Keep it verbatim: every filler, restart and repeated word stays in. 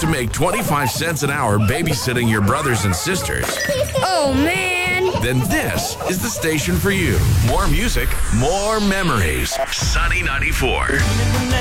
to make twenty-five cents an hour babysitting your brothers and sisters, Oh, man. then this is the station for you. More music, more memories. Sunny ninety-four.